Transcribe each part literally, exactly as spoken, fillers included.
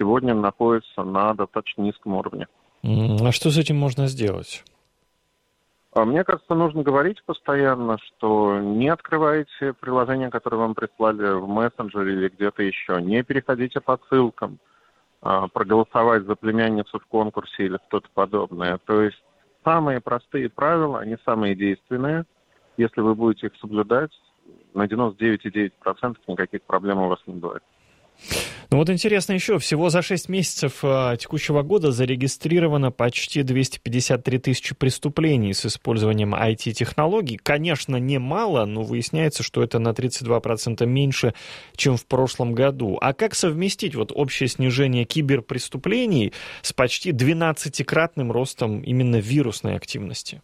сегодня находится на достаточно низком уровне. А что с этим можно сделать? Мне кажется, нужно говорить постоянно, что не открывайте приложения, которые вам прислали в мессенджере или где-то еще, не переходите по ссылкам, проголосовать за племянницу в конкурсе или что-то подобное. То есть самые простые правила, они самые действенные. Если вы будете их соблюдать, на девяносто девять целых девять десятых процента никаких проблем у вас не будет. Ну вот интересно еще, всего за шесть месяцев а, текущего года зарегистрировано почти двести пятьдесят три тысячи преступлений с использованием ай ти-технологий. Конечно, немало, но выясняется, что это на тридцать два процента меньше, чем в прошлом году. А как совместить вот общее снижение киберпреступлений с почти двенадцатикратным ростом именно вирусной активности?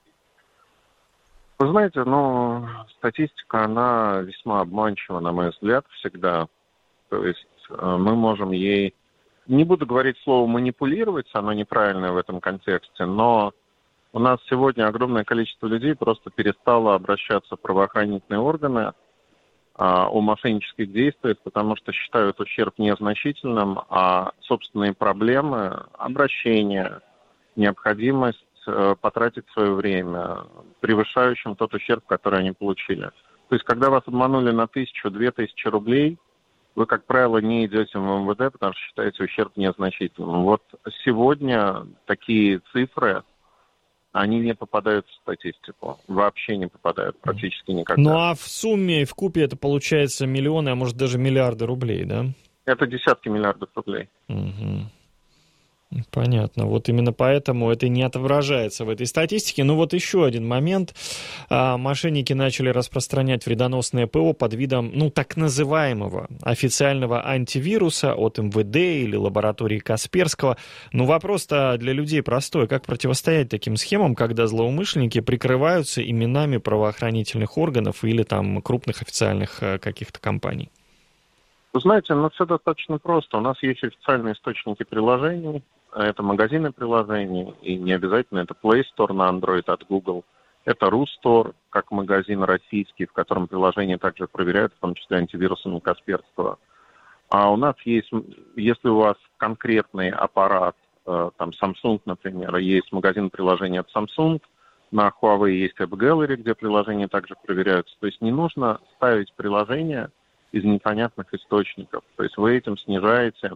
Вы знаете, ну, статистика, она весьма обманчива, на мой взгляд, всегда. То есть мы можем ей, не буду говорить слово манипулировать, оно неправильное в этом контексте, но у нас сегодня огромное количество людей просто перестало обращаться в правоохранительные органы а, о мошеннических действиях, потому что считают ущерб незначительным, а собственные проблемы, обращения, необходимость а, потратить свое время, превышающим тот ущерб, который они получили. То есть когда вас обманули на тысячу, две тысячи рублей, вы, как правило, не идете в эм вэ дэ, потому что считаете ущерб незначительным. Вот сегодня такие цифры, они не попадают в статистику. Вообще не попадают практически никогда. Ну а в сумме, в купе это получается миллионы, а может даже миллиарды рублей, да? Это десятки миллиардов рублей. Угу. Понятно. Вот именно поэтому это не отображается в этой статистике. Ну вот еще один момент. Мошенники начали распространять вредоносное ПО под видом, ну, так называемого официального антивируса от эм вэ дэ или лаборатории Касперского. Но вопрос-то для людей простой. Как противостоять таким схемам, когда злоумышленники прикрываются именами правоохранительных органов или там крупных официальных каких-то компаний? Вы знаете, ну все достаточно просто. У нас есть официальные источники приложений. Это магазины приложений, и не обязательно это Play Store на Android от Google. Это Рустор, как магазин российский, в котором приложения также проверяют, в том числе антивирусами Касперского. А у нас есть, если у вас конкретный аппарат, там Samsung, например, есть магазин приложений от Samsung, на Huawei есть App Gallery, где приложения также проверяются. То есть не нужно ставить приложения из непонятных источников. То есть вы этим снижаете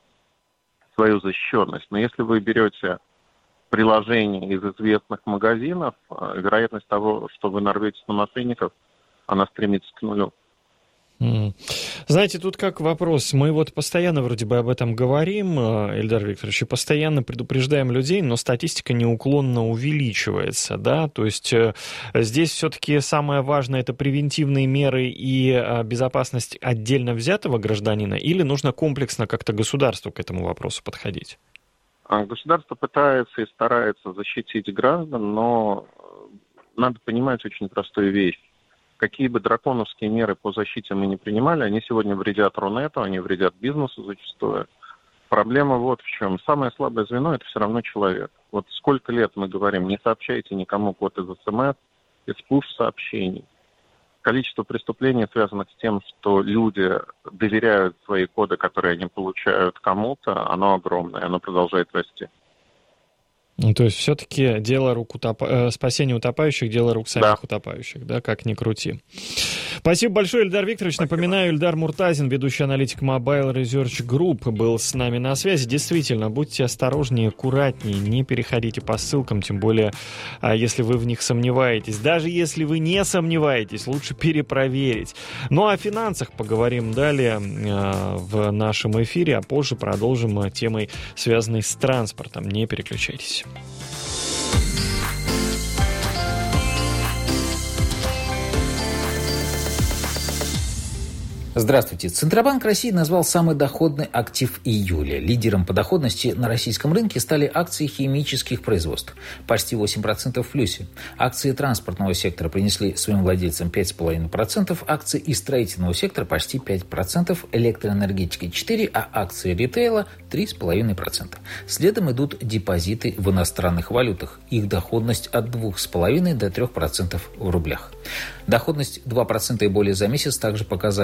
свою защищенность. Но если вы берете приложение из известных магазинов, вероятность того, что вы нарветесь на мошенников, она стремится к нулю. Знаете, тут как вопрос. Мы вот постоянно вроде бы об этом говорим, Эльдар Викторович, и постоянно предупреждаем людей, но статистика неуклонно увеличивается, да, то есть здесь все-таки самое важное — это превентивные меры и безопасность отдельно взятого гражданина, или нужно комплексно как-то государству к этому вопросу подходить? Государство пытается и старается защитить граждан, но надо понимать очень простую вещь. Какие бы драконовские меры по защите мы не принимали, они сегодня вредят Рунету, они вредят бизнесу зачастую. Проблема вот в чем. Самое слабое звено — это все равно человек. Вот сколько лет мы говорим, не сообщайте никому код из эс эм эс, из пуш-сообщений. Количество преступлений, связанных с тем, что люди доверяют свои коды, которые они получают кому-то, оно огромное, оно продолжает расти. Ну, то есть все-таки дело рук утоп... спасение утопающих, дело рук самих да. утопающих, да, как ни крути. Спасибо большое, Эльдар Викторович. Спасибо. Напоминаю, Эльдар Муртазин, ведущий аналитик Mobile Research Group, был с нами на связи. Действительно, будьте осторожнее, аккуратнее, не переходите по ссылкам, тем более, если вы в них сомневаетесь. Даже если вы не сомневаетесь, лучше перепроверить. Ну, а о финансах поговорим далее в нашем эфире, а позже продолжим темой, связанной с транспортом. Не переключайтесь. Здравствуйте. Центробанк России назвал самый доходный актив июля. Лидером по доходности на российском рынке стали акции химических производств. Почти восемь процентов в плюсе. Акции транспортного сектора принесли своим владельцам пять целых пять десятых процента, акции и строительного сектора почти пять процентов, электроэнергетики четыре процента, а акции ритейла три целых пять десятых процента. Следом идут депозиты в иностранных валютах. Их доходность от два целых пять десятых до три процента в рублях. Доходность два процента и более за месяц также показали корпоративные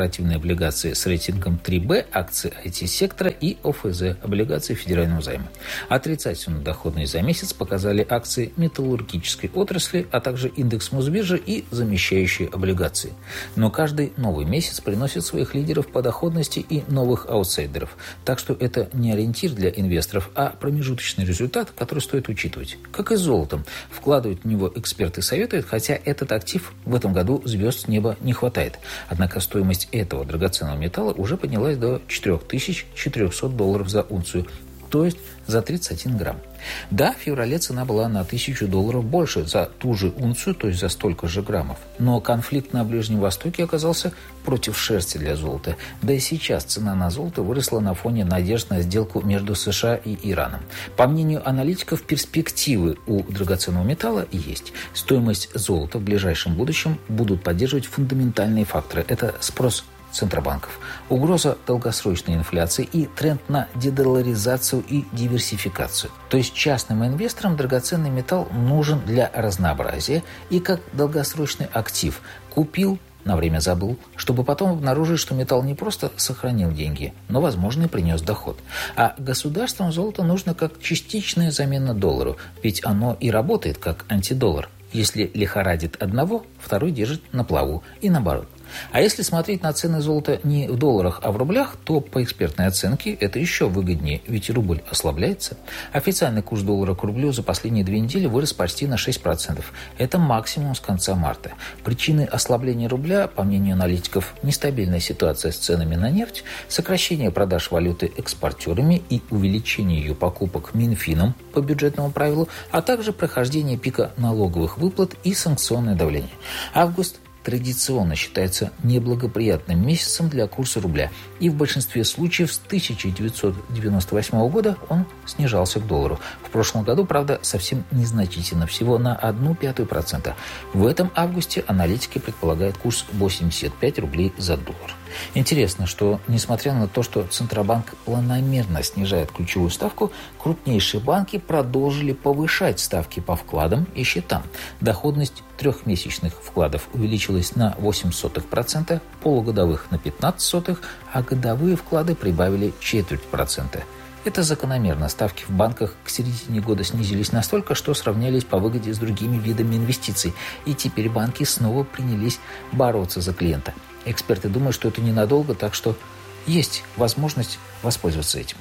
корпоративные облигации с рейтингом три бэ, акции ай ти-сектора и о эф зэ, облигации федерального займа. Отрицательную доходность за месяц показали акции металлургической отрасли, а также индекс Мосбиржи и замещающие облигации. Но каждый новый месяц приносит своих лидеров по доходности и новых аутсайдеров. Так что это не ориентир для инвесторов, а промежуточный результат, который стоит учитывать. Как и с золотом. Вкладывать в него эксперты советуют, хотя этот актив в этом году звезд с неба не хватает. Однако стоимость этого драгоценного металла уже поднялась до четыре тысячи четыреста долларов за унцию, то есть за тридцать один грамм. Да, в феврале цена была на тысячу долларов больше за ту же унцию, то есть за столько же граммов. Но конфликт на Ближнем Востоке оказался против шерсти для золота. Да и сейчас цена на золото выросла на фоне надежд на сделку между США и Ираном. По мнению аналитиков, перспективы у драгоценного металла есть. Стоимость золота в ближайшем будущем будут поддерживать фундаментальные факторы. Это спрос центробанков, угроза долгосрочной инфляции и тренд на дедолларизацию и диверсификацию. То есть частным инвесторам драгоценный металл нужен для разнообразия и как долгосрочный актив. Купил, на время забыл, чтобы потом обнаружить, что металл не просто сохранил деньги, но, возможно, и принес доход. А государствам золото нужно как частичная замена доллару, ведь оно и работает как антидоллар. Если лихорадит одного, второй держит на плаву и наоборот. А если смотреть на цены золота не в долларах, а в рублях, то по экспертной оценке это еще выгоднее, ведь рубль ослабляется. Официальный курс доллара к рублю за последние две недели вырос почти на шесть процентов. Это максимум с конца марта. Причины ослабления рубля, по мнению аналитиков, нестабильная ситуация с ценами на нефть, сокращение продаж валюты экспортерами и увеличение ее покупок Минфином по бюджетному правилу, а также прохождение пика налоговых выплат и санкционное давление. Август традиционно считается неблагоприятным месяцем для курса рубля, и в большинстве случаев с тысяча девятьсот девяносто восьмого года он снижался к доллару. В прошлом году, правда, совсем незначительно, всего на одну пятую процента. В этом августе аналитики предполагают курс восемьдесят пять рублей за доллар. Интересно, что несмотря на то, что Центробанк планомерно снижает ключевую ставку, крупнейшие банки продолжили повышать ставки по вкладам и счетам. Доходность трехмесячных вкладов увеличилась на восемь сотых процента, полугодовых на пятнадцать сотых, а годовые вклады прибавили четверть процента. Это закономерно. Ставки в банках к середине года снизились настолько, что сравнялись по выгоде с другими видами инвестиций. И теперь банки снова принялись бороться за клиента. Эксперты думают, что это ненадолго, так что есть возможность воспользоваться этим.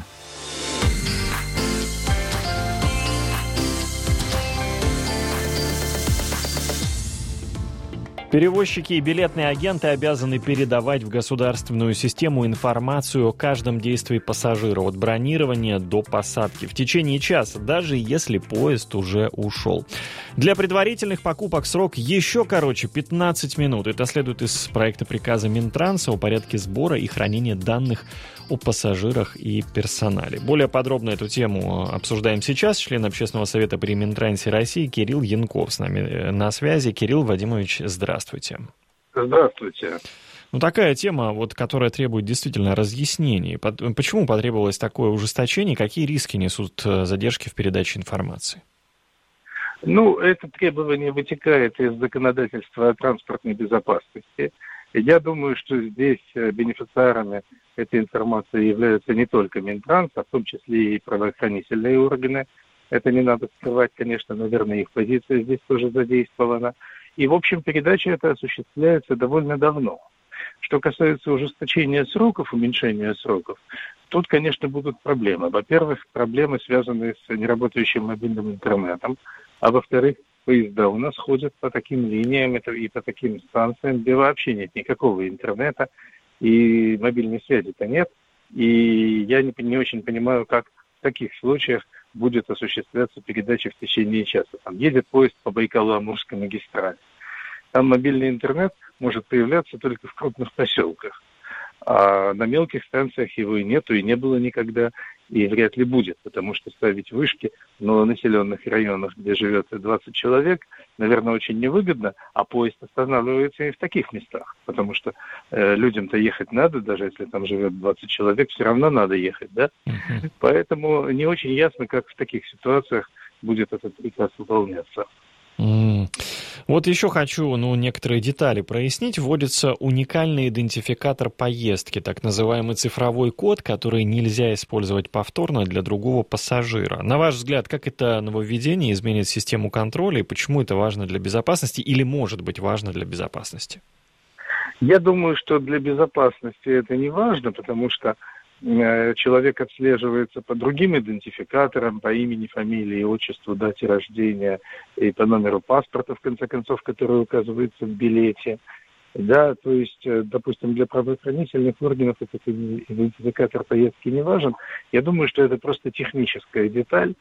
Перевозчики и билетные агенты обязаны передавать в государственную систему информацию о каждом действии пассажира, от бронирования до посадки, в течение часа, даже если поезд уже ушел. Для предварительных покупок срок еще короче, пятнадцать минут. Это следует из проекта приказа Минтранса о порядке сбора и хранения данных о пассажирах и персонале. Более подробно эту тему обсуждаем сейчас. Член Общественного совета при Минтрансе России Кирилл Янков с нами на связи. Кирилл Вадимович, здравствуйте. Здравствуйте. Ну, такая тема, вот, которая требует действительно разъяснений. Почему потребовалось такое ужесточение? Какие риски несут задержки в передаче информации? Ну, это требование вытекает из законодательства о транспортной безопасности. Я думаю, что здесь бенефициарами этой информации являются не только Минтранс, а в том числе и правоохранительные органы. Это не надо скрывать, конечно, наверное, их позиция здесь тоже задействована. И, в общем, передача эта осуществляется довольно давно. Что касается ужесточения сроков, уменьшения сроков, тут, конечно, будут проблемы. Во-первых, проблемы, связанные с неработающим мобильным интернетом, а во-вторых, поезда у нас ходят по таким линиям и по таким станциям, где вообще нет никакого интернета, и мобильной связи-то нет. И я не, не очень понимаю, как в таких случаях будет осуществляться передача в течение часа. Там едет поезд по Байкало-Амурской магистрали. Там мобильный интернет может появляться только в крупных поселках. А на мелких станциях его и нету, и не было никогда, и вряд ли будет, потому что ставить вышки в малонаселенных районах, где живет двадцать человек, наверное, очень невыгодно, а поезд останавливается и в таких местах, потому что э, людям-то ехать надо, даже если там живет двадцать человек, все равно надо ехать, да? Uh-huh. Поэтому не очень ясно, как в таких ситуациях будет этот приказ выполняться. Mm. Вот еще хочу, ну, некоторые детали прояснить. Вводится уникальный идентификатор поездки, так называемый цифровой код, который нельзя использовать повторно для другого пассажира. На ваш взгляд, как это нововведение изменит систему контроля и почему это важно для безопасности или может быть важно для безопасности? Я думаю, что для безопасности это не важно, потому что человек отслеживается по другим идентификаторам, по имени, фамилии, отчеству, дате рождения и по номеру паспорта, в конце концов, который указывается в билете. Да, то есть, допустим, для правоохранительных органов этот идентификатор поездки не важен. Я думаю, что это просто техническая деталь,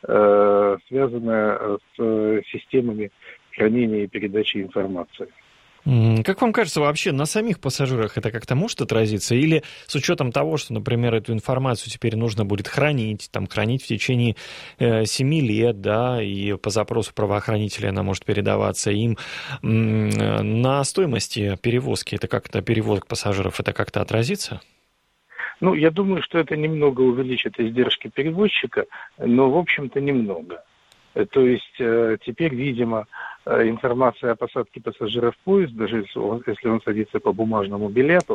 э, связанная с системами хранения и передачи информации. Как вам кажется, вообще на самих пассажирах это как-то может отразиться? Или с учетом того, что, например, эту информацию теперь нужно будет хранить, там, хранить в течение э, семи лет, да, и по запросу правоохранителя она может передаваться им, м- на стоимости перевозки, это как-то перевозок пассажиров, это как-то отразится? Ну, я думаю, что это немного увеличит издержки перевозчика, но, в общем-то, немного. То есть э, теперь, видимо, э, информация о посадке пассажира в поезд, даже если он, если он садится по бумажному билету,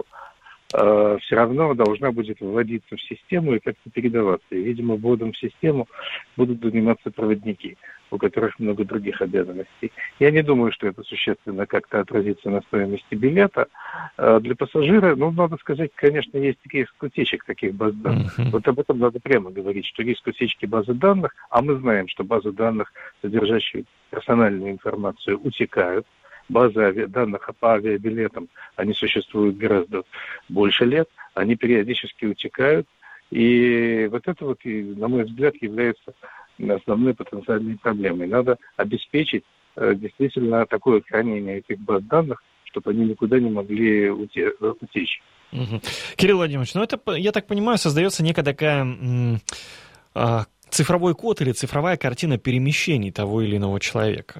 э, все равно должна будет вводиться в систему и как-то передаваться. И, видимо, вводом в систему будут заниматься проводники, у которых много других обязанностей. Я не думаю, что это существенно как-то отразится на стоимости билета. Э, для пассажира, ну, надо сказать, конечно, есть риск утечек таких баз данных. Uh-huh. Вот об этом надо прямо говорить, что риск утечки базы данных, а мы знаем, что базы данных, содержащие персональную информацию, утекают. Базы ави... данных по авиабилетам, они существуют гораздо больше лет, они периодически утекают. И вот это вот, на мой взгляд, является основной потенциальной проблемой. Надо обеспечить э, действительно такое хранение этих баз данных, чтобы они никуда не могли уте- утечь. Угу. Кирилл Владимирович, ну это, я так понимаю, создается некая такая м- а, цифровой код или цифровая картина перемещений того или иного человека.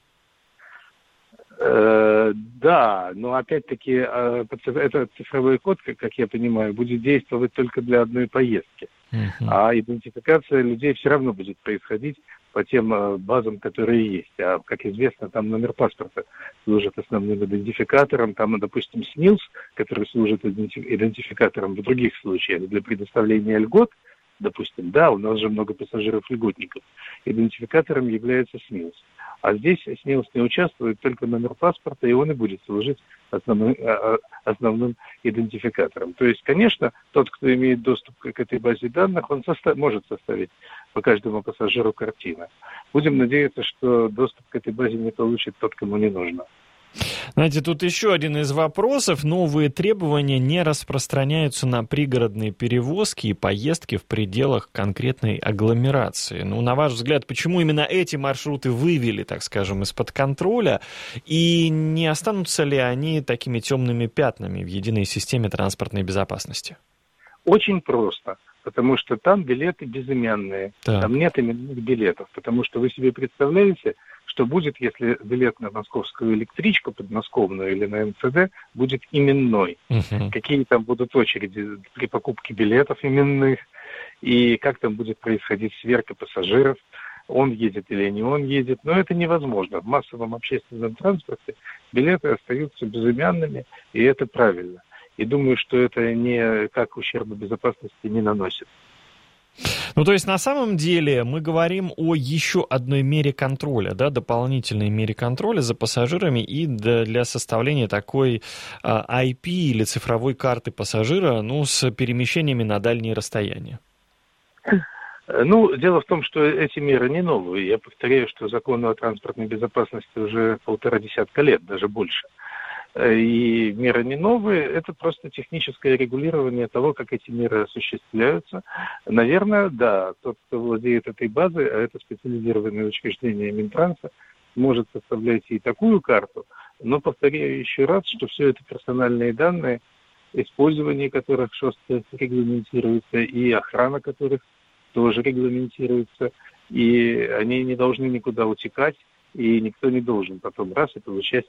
Э, да, но опять-таки э, этот цифровой код, как, как я понимаю, будет действовать только для одной поездки. Uh-huh. А идентификация людей все равно будет происходить по тем э, базам, которые есть. А, как известно, там номер паспорта служит основным идентификатором. Там, допустим, СНИЛС, который служит идентификатором в других случаях для предоставления льгот, допустим, да, у нас же много пассажиров-льготников, идентификатором является СНИЛС. А здесь СНИЛС не участвует, только номер паспорта, и он и будет служить основным, основным идентификатором. То есть, конечно, тот, кто имеет доступ к этой базе данных, он состав, может составить по каждому пассажиру картину. Будем надеяться, что доступ к этой базе не получит тот, кому не нужно. Знаете, тут еще один из вопросов. Новые требования не распространяются на пригородные перевозки и поездки в пределах конкретной агломерации. Ну, на ваш взгляд, почему именно эти маршруты вывели, так скажем, из-под контроля? И не останутся ли они такими темными пятнами в единой системе транспортной безопасности? Очень просто. Потому что там билеты безымянные. Так. Там нет именных билетов. Потому что вы себе представляете, что будет, если билет на московскую электричку подмосковную или на эм цэ дэ будет именной. Uh-huh. Какие там будут очереди при покупке билетов именных, и как там будет происходить сверка пассажиров, он едет или не он едет. Но это невозможно. В массовом общественном транспорте билеты остаются безымянными, и это правильно. И думаю, что это никак ущерба безопасности не наносит. Ну, то есть, на самом деле, мы говорим о еще одной мере контроля, да, дополнительной мере контроля за пассажирами и для составления такой ай пи или цифровой карты пассажира, ну, с перемещениями на дальние расстояния. Ну, дело в том, что эти меры не новые. Я повторяю, что закону о транспортной безопасности уже полтора десятка лет, даже больше. И меры не новые, это просто техническое регулирование того, как эти меры осуществляются. Наверное, да, тот, кто владеет этой базой, а это специализированное учреждение Минтранса, может составлять и такую карту, но повторяю еще раз, что все это персональные данные, использование которых жестко регламентируется, и охрана которых тоже регламентируется, и они не должны никуда утекать, и никто не должен потом раз и получать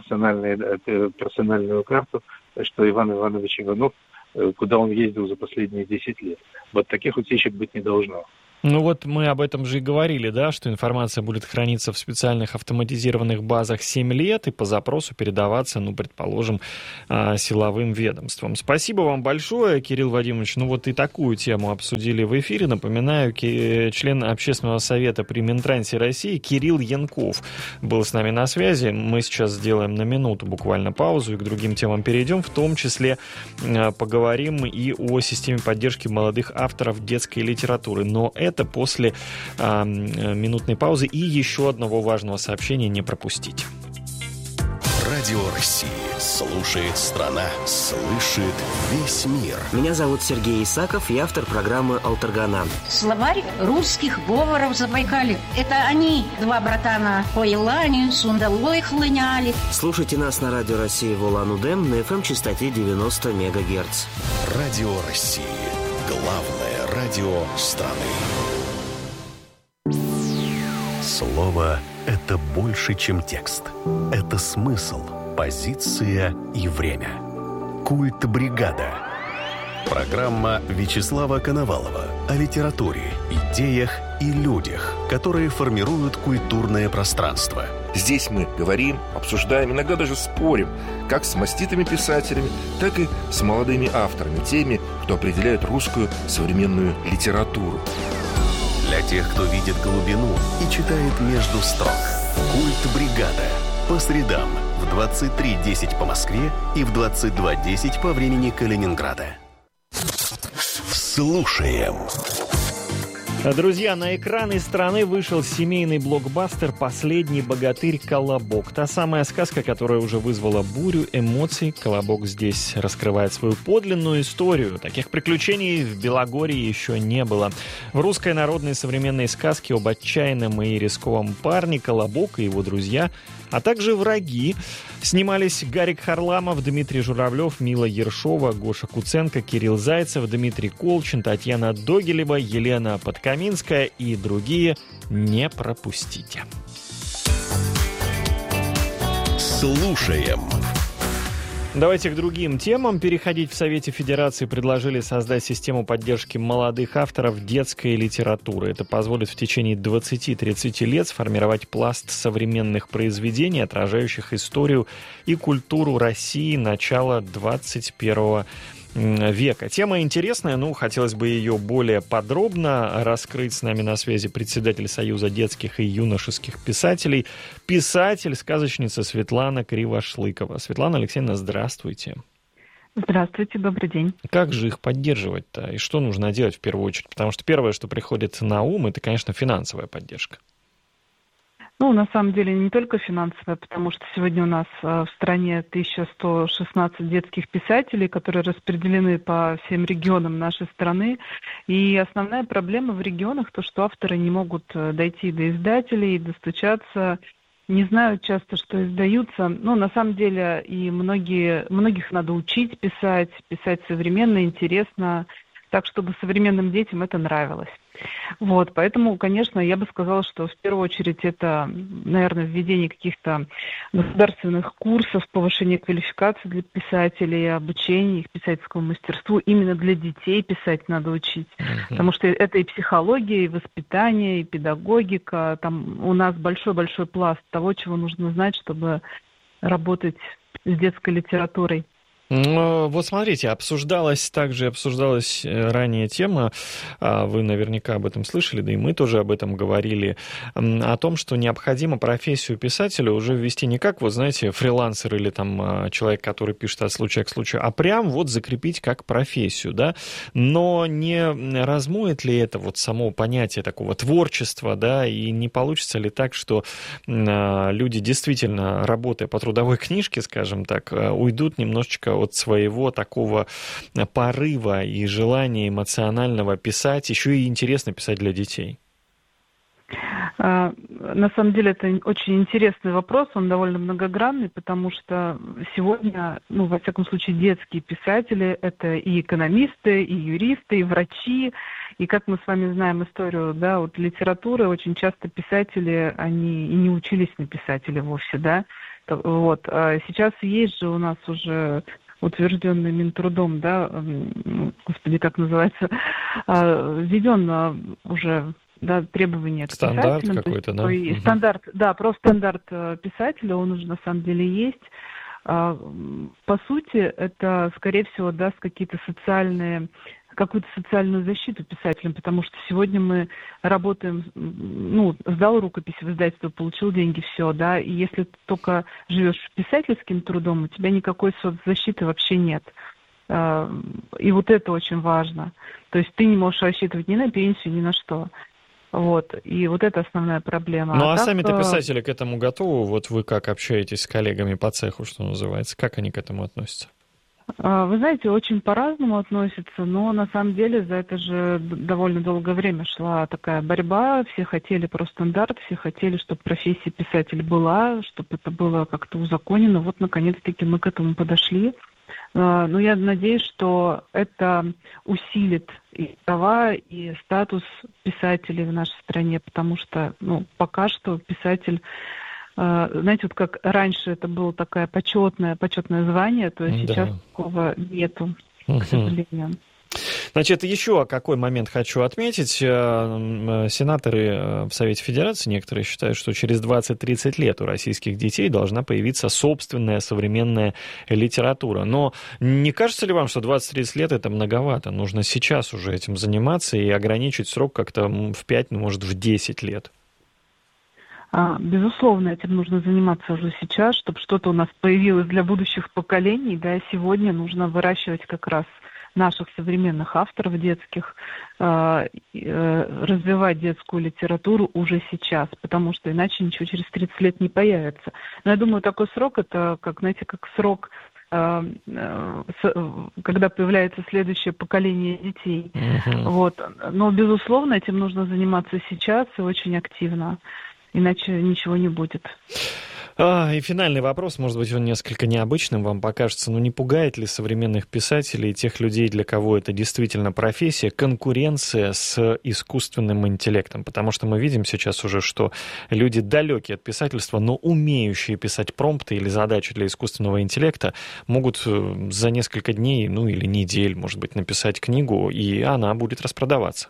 персональную карту, что Иван Иванович Иванов, куда он ездил за последние десять лет. Вот таких утечек быть не должно. Ну вот мы об этом же и говорили, да, что информация будет храниться в специальных автоматизированных базах семь лет и по запросу передаваться, ну, предположим, силовым ведомствам. Спасибо вам большое, Кирилл Вадимович. Ну вот и такую тему обсудили в эфире. Напоминаю, член Общественного совета при Минтрансе России Кирилл Янков был с нами на связи. Мы сейчас сделаем на минуту буквально паузу и к другим темам перейдем, в том числе поговорим и о системе поддержки молодых авторов детской литературы. Но это Это после э, минутной паузы и еще одного важного сообщения не пропустить. Радио России. Слушает страна. Слышит весь мир. Меня зовут Сергей Исаков, я автор программы «Алтаргана». Словарь русских говоров Забайкалья. Это они, два братана по Елане, Сундалой хлыняли. Слушайте нас на Радио России в Улан-Удэ на эф эм-частоте девяносто мегагерц. Радио России. Главное радио страны. Слово – это больше, чем текст. Это смысл, позиция и время. Культ бригада. Программа Вячеслава Коновалова о литературе, идеях и людях, которые формируют культурное пространство. Здесь мы говорим, обсуждаем, иногда даже спорим, как с маститыми писателями, так и с молодыми авторами, теми, кто определяет русскую современную литературу. Для тех, кто видит глубину и читает между строк. Культ бригада. По средам в двадцать три десять по Москве и в двадцать два десять по времени Калининграда. Слушаем. Друзья, на экраны страны вышел семейный блокбастер «Последний богатырь. Колобок». Та самая сказка, которая уже вызвала бурю эмоций. Колобок здесь раскрывает свою подлинную историю. Таких приключений в Белогорье еще не было. В русской народной современной сказке об отчаянном и рисковом парне Колобок и его друзья, а также враги, снимались Гарик Харламов, Дмитрий Журавлев, Мила Ершова, Гоша Куценко, Кирилл Зайцев, Дмитрий Колчин, Татьяна Догилева, Елена Подкаминская и другие. Не пропустите. Слушаем. Давайте к другим темам переходить. В Совете Федерации предложили создать систему поддержки молодых авторов детской литературы. Это позволит в течение двадцати-тридцати лет сформировать пласт современных произведений, отражающих историю и культуру России начала двадцать первого века. Тема интересная, ну, хотелось бы ее более подробно раскрыть. С нами на связи председатель Союза детских и юношеских писателей, писатель, сказочница Светлана Кривошлыкова. Светлана Алексеевна, здравствуйте. Здравствуйте, добрый день. Как же их поддерживать-то? И что нужно делать в первую очередь? Потому что первое, что приходит на ум, это, конечно, финансовая поддержка. Ну, на самом деле, не только финансовая, потому что сегодня у нас в стране тысяча сто шестнадцать детских писателей, которые распределены по всем регионам нашей страны. И основная проблема в регионах то, что авторы не могут дойти до издателей, достучаться, не знают часто, что издаются. Ну, на самом деле, и многие, многих надо учить писать, писать современно, интересно, так, чтобы современным детям это нравилось. Вот, поэтому, конечно, я бы сказала, что в первую очередь это, наверное, введение каких-то государственных курсов, повышение квалификации для писателей, обучение их писательскому мастерству. Именно для детей писать надо учить, uh-huh. потому что это и психология, и воспитание, и педагогика. Там у нас большой-большой пласт того, чего нужно знать, чтобы работать с детской литературой. Ну, вот смотрите, обсуждалась также обсуждалась ранее тема, вы наверняка об этом слышали, да и мы тоже об этом говорили, о том, что необходимо профессию писателя уже ввести не как, вот знаете, фрилансер или там человек, который пишет от случая к случаю, а прям вот закрепить как профессию, да, но не размоет ли это вот само понятие такого творчества, да, и не получится ли так, что люди действительно, работая по трудовой книжке, скажем так, уйдут немножечко от своего такого порыва и желания эмоционального писать, еще и интересно писать для детей? На самом деле это очень интересный вопрос, он довольно многогранный, потому что сегодня, ну, во всяком случае, детские писатели — это и экономисты, и юристы, и врачи, и как мы с вами знаем историю, да, вот литературы, очень часто писатели, они и не учились на писателя вовсе, да, вот. А сейчас есть же у нас уже утвержденный Минтрудом, да, господи, как называется, введен уже, да, требования к стандарт писателям. какой-то, да? Угу. Стандарт, да, про стандарт писателя, он уже на самом деле есть. По сути, это, скорее всего, даст какие-то социальные, какую-то социальную защиту писателям, потому что сегодня мы работаем, ну, сдал рукопись в издательство, получил деньги, все, да, и если ты только живешь писательским трудом, у тебя никакой соцзащиты вообще нет. И вот это очень важно. То есть ты не можешь рассчитывать ни на пенсию, ни на что. Вот. И вот это основная проблема. Ну, а, а так, сами-то писатели к этому готовы? Вот вы как общаетесь с коллегами по цеху, что называется? Как они к этому относятся? Вы знаете, очень по-разному относятся, но на самом деле за это же довольно долгое время шла такая борьба. Все хотели про стандарт, все хотели, чтобы профессия писателя была, чтобы это было как-то узаконено. Вот, наконец-таки, мы к этому подошли. Но я надеюсь, что это усилит и права, и статус писателей в нашей стране, потому что, ну, пока что писатель, знаете, вот как раньше это было такое почетное, почетное звание, то есть да. Сейчас такого нету, к сожалению. Значит, еще какой момент хочу отметить. Сенаторы в Совете Федерации некоторые считают, что через двадцать-тридцать лет у российских детей должна появиться собственная современная литература. Но не кажется ли вам, что двадцать-тридцать лет это многовато? Нужно сейчас уже этим заниматься и ограничить срок как-то в пять, ну, может, в десять лет? Безусловно, этим нужно заниматься уже сейчас, чтобы что-то у нас появилось для будущих поколений. Да, сегодня нужно выращивать как раз наших современных авторов детских, э, э, развивать детскую литературу уже сейчас, потому что иначе ничего через тридцать лет не появится. Но я думаю, такой срок, это, как, знаете, как срок, э, э, с, когда появляется следующее поколение детей. Uh-huh. Вот. Но, безусловно, этим нужно заниматься сейчас и очень активно, иначе ничего не будет. А, и финальный вопрос, может быть, он несколько необычным вам покажется, но не пугает ли современных писателей и тех людей, для кого это действительно профессия, конкуренция с искусственным интеллектом? Потому что мы видим сейчас уже, что люди далекие от писательства, но умеющие писать промпты или задачи для искусственного интеллекта, могут за несколько дней, ну или недель, может быть, написать книгу, и она будет распродаваться.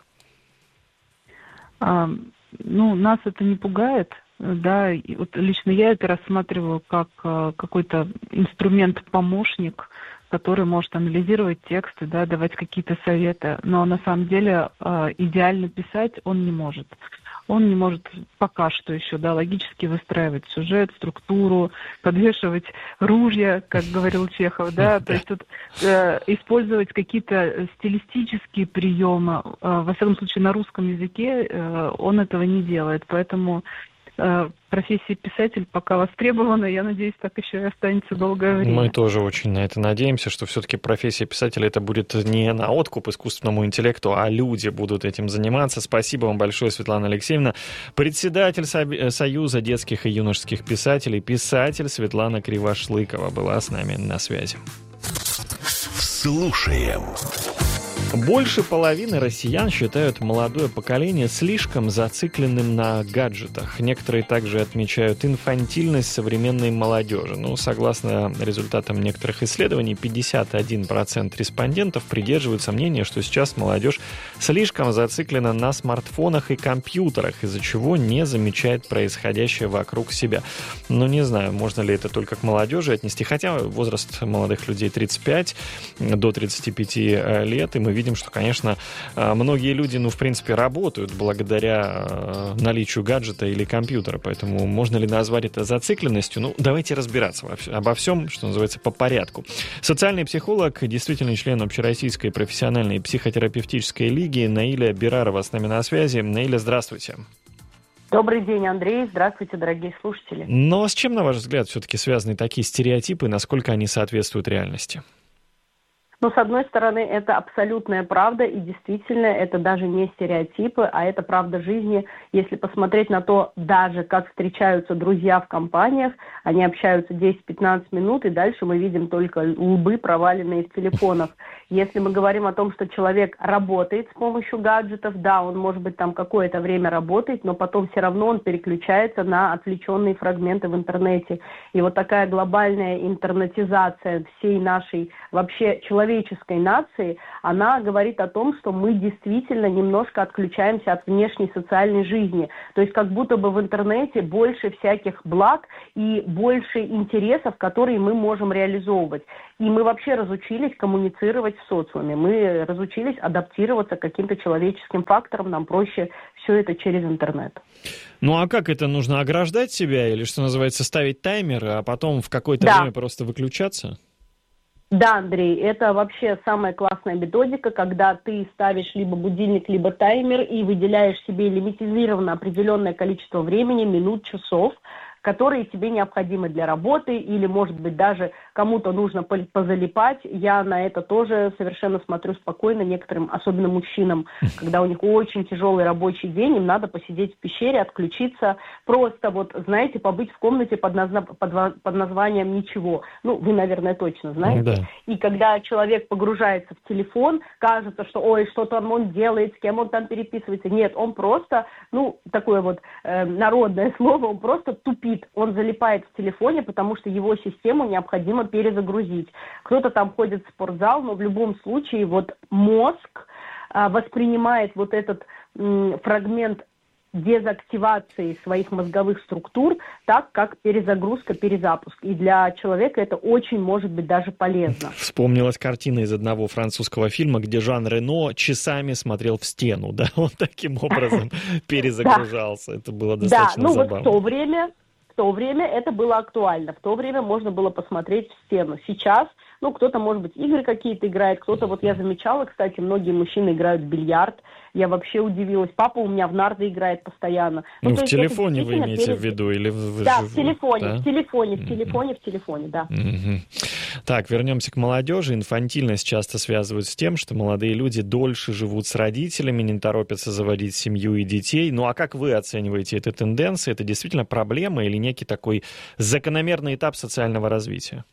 А, ну, нас это не пугает. Да, и вот лично я это рассматриваю как э, какой-то инструмент-помощник, который может анализировать тексты, да, давать какие-то советы. Но на самом деле э, идеально писать он не может. Он не может пока что еще, да, логически выстраивать сюжет, структуру, подвешивать ружья, как говорил Чехов, да, то есть тут э, использовать какие-то стилистические приемы. Э, во всяком случае, на русском языке э, он этого не делает, поэтому профессия писатель пока востребована, я надеюсь, так еще и останется долгое время. Мы тоже очень на это надеемся, что все-таки профессия писателя это будет не на откуп искусственному интеллекту, а люди будут этим заниматься. Спасибо вам большое, Светлана Алексеевна. Председатель Союза детских и юношеских писателей, писатель Светлана Кривошлыкова была с нами на связи. Слушаем. Больше половины россиян считают молодое поколение слишком зацикленным на гаджетах. Некоторые также отмечают инфантильность современной молодежи. Ну, согласно результатам некоторых исследований, пятьдесят один процент респондентов придерживаются мнения, что сейчас молодежь слишком зациклена на смартфонах и компьютерах, из-за чего не замечает происходящее вокруг себя. Ну, не знаю, можно ли это только к молодежи отнести, хотя возраст молодых людей тридцать пять до тридцати пяти лет, и мы видим, что, конечно, многие люди, ну, в принципе, работают благодаря наличию гаджета или компьютера, поэтому можно ли назвать это зацикленностью? Ну, давайте разбираться обо всем, что называется, по порядку. Социальный психолог, действительный член Общероссийской профессиональной психотерапевтической лиги Наиля Бирарова с нами на связи. Наиля, здравствуйте. Добрый день, Андрей. Здравствуйте, дорогие слушатели. Но с чем, на ваш взгляд, все-таки связаны такие стереотипы, насколько они соответствуют реальности? Но, с одной стороны, это абсолютная правда, и действительно, это даже не стереотипы, а это правда жизни. Если посмотреть на то, даже как встречаются друзья в компаниях, они общаются десять-пятнадцать минут, и дальше мы видим только лбы, проваленные из телефонов. Если мы говорим о том, что человек работает с помощью гаджетов, да, он, может быть, там какое-то время работает, но потом все равно он переключается на отвлеченные фрагменты в интернете. И вот такая глобальная интернетизация всей нашей вообще человеческой нации, она говорит о том, что мы действительно немножко отключаемся от внешней социальной жизни. То есть как будто бы в интернете больше всяких благ и больше интересов, которые мы можем реализовывать. И мы вообще разучились коммуницировать в социуме. Мы разучились адаптироваться к каким-то человеческим факторам. Нам проще все это через интернет. Ну а как это? Нужно ограждать себя или, что называется, ставить таймер, а потом в какое-то да. время просто выключаться? Да, Андрей, это вообще самая классная методика, когда ты ставишь либо будильник, либо таймер и выделяешь себе лимитизированно определенное количество времени, минут, часов, которые тебе необходимы для работы или, может быть, даже кому-то нужно позалипать. Я на это тоже совершенно смотрю спокойно. Некоторым, особенно мужчинам, когда у них очень тяжелый рабочий день, им надо посидеть в пещере, отключиться, просто вот, знаете, побыть в комнате под, назна... под... под названием «Ничего». Ну, вы, наверное, точно знаете. Да. И когда человек погружается в телефон, кажется, что ой, что там он делает, с кем он там переписывается. Нет, он просто, ну, такое вот э, народное слово, он просто тупит. Он залипает в телефоне, потому что его систему необходимо перезагрузить. Кто-то там ходит в спортзал, но в любом случае вот мозг а, воспринимает вот этот м, фрагмент дезактивации своих мозговых структур так, как перезагрузка, перезапуск. И для человека это очень может быть даже полезно. Вспомнилась картина из одного французского фильма, где Жан Рено часами смотрел в стену. Да, он таким образом перезагружался. Это было достаточно забавно. Да, ну вот в то время... В то время это было актуально. В то время можно было посмотреть в стену. Сейчас, ну, кто-то, может быть, игры какие-то играет, кто-то, вот я замечала, кстати, многие мужчины играют в бильярд. Я вообще удивилась. Папа у меня в нарды играет постоянно. Ну, ну в телефоне вы имеете перед... в виду? Или в... Да, в телефоне, да? в телефоне, в телефоне, в телефоне, да. Mm-hmm. Так, вернемся к молодежи. Инфантильность часто связывают с тем, что молодые люди дольше живут с родителями, не торопятся заводить семью и детей. Ну, а как вы оцениваете эту тенденцию? Это действительно проблема или некий такой закономерный этап социального развития?